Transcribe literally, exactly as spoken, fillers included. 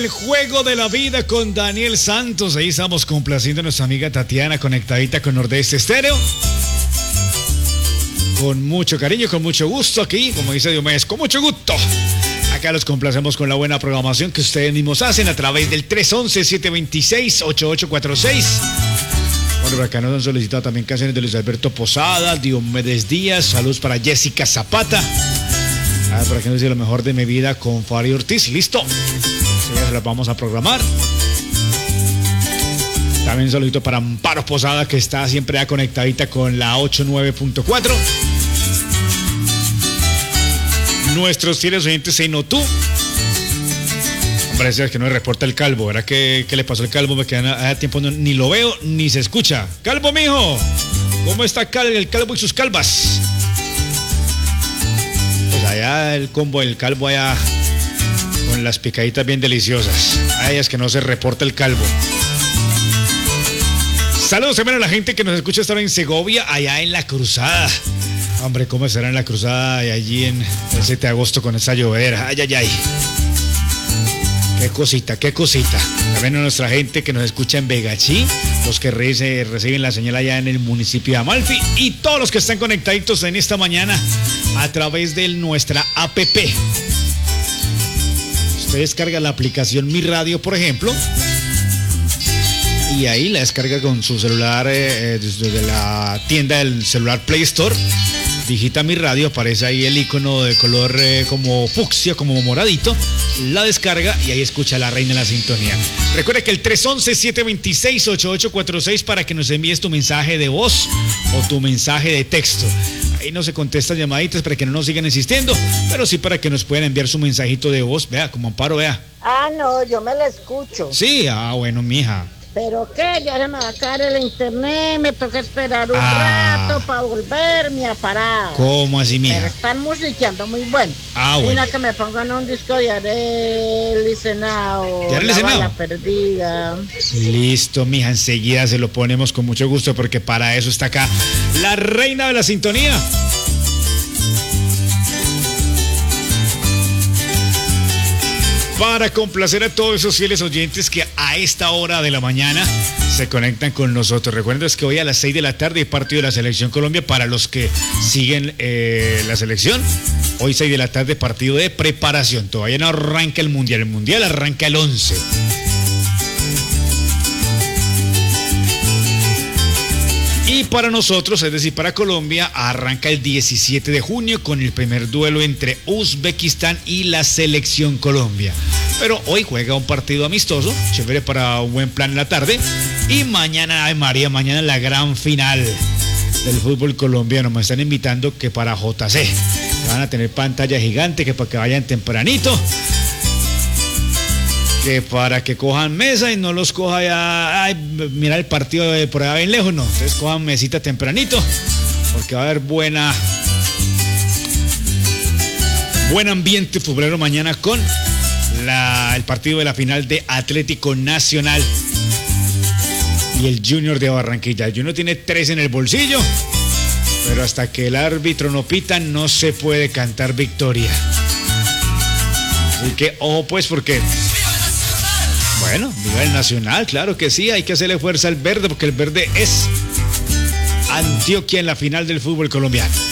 El juego de la vida con Daniel Santos. Ahí estamos complaciendo a nuestra amiga Tatiana, conectadita con Nordeste Estéreo. Con mucho cariño, con mucho gusto aquí, como dice Diomedes, con mucho gusto. Acá los complacemos con la buena programación que ustedes mismos hacen a través del tres once, siete veintiséis, ochenta y ocho cuarenta y seis. Bueno, por acá nos han solicitado también canciones de Luis Alberto Posada, Diomedes Díaz. Saludos para Jessica Zapata. Ah, por aquí nos dice lo mejor de mi vida con Fari Ortiz. Listo. Ya se las vamos a programar. También un saludito para Amparo Posada, que está siempre ya conectadita con la ochenta y nueve punto cuatro. Nuestros fieles oyentes en Otú. Hombre, es que no me reporta el Calvo. ¿Verdad que qué le pasó al Calvo? Me quedan a tiempo, no, ni lo veo ni se escucha. Calvo, mijo, ¿cómo está el Calvo y sus calvas? Pues allá el combo del Calvo allá con las picaditas bien deliciosas. A ellas que no se reporta el Calvo. Saludos también a la gente que nos escucha estar en Segovia, allá en La Cruzada. Hombre, ¿cómo estará en La Cruzada y allí en el siete de agosto con esa llovera? Ay, ay, ay. Qué cosita, qué cosita. También a nuestra gente que nos escucha en Vegachí, los que re- reciben la señal allá en el municipio de Amalfi y todos los que están conectaditos en esta mañana a través de nuestra app. Usted descarga la aplicación Mi Radio, por ejemplo, y ahí la descarga con su celular eh, desde la tienda del celular Play Store. Digita Mi Radio, aparece ahí el icono de color eh, como fucsia, como moradito. La descarga y ahí escucha a la reina de la sintonía. Recuerda que el tres once, siete veintiséis, ochenta y ocho cuarenta y seis para que nos envíes tu mensaje de voz o tu mensaje de texto. Ahí no se contestan llamaditas para que no nos sigan insistiendo, pero sí para que nos puedan enviar su mensajito de voz. Vea, como Amparo, vea. Ah, no, yo me la escucho. Sí, ah, bueno, mija. ¿Pero qué? Ya se me va a caer el internet, me toca esperar un ah. rato para volverme a parar. ¿Cómo así, mija? Pero están musiqueando muy bueno. Ah, bueno. Mira que me pongan un disco de Arely Licenao. ¿De Arely Licenao? La perdida. Listo, mija, enseguida se lo ponemos con mucho gusto porque para eso está acá la reina de la sintonía. Para complacer a todos esos fieles oyentes que a esta hora de la mañana se conectan con nosotros. Recuerden que hoy a las seis de la tarde hay partido de la Selección Colombia para los que siguen eh, la selección. Hoy seis de la tarde partido de preparación. Todavía no arranca el Mundial. El Mundial arranca el once. Y para nosotros, es decir, para Colombia, arranca el diecisiete de junio con el primer duelo entre Uzbekistán y la Selección Colombia. Pero hoy juega un partido amistoso, chévere para un buen plan en la tarde. Y mañana, ay María, mañana la gran final del fútbol colombiano. Me están invitando que para J C van a tener pantalla gigante, que para que vayan tempranito. Que para que cojan mesa y no los coja ya, ay, mira el partido de por allá bien lejos, no. Entonces cojan mesita tempranito, porque va a haber buena, buen ambiente futbolero mañana con la, el partido de la final de Atlético Nacional y el Junior de Barranquilla. El Junior tiene tres en el bolsillo, pero hasta que el árbitro no pita no se puede cantar victoria. Así que ojo pues, porque... Bueno, viva el Nacional, claro que sí, hay que hacerle fuerza al verde porque el verde es Antioquia en la final del fútbol colombiano.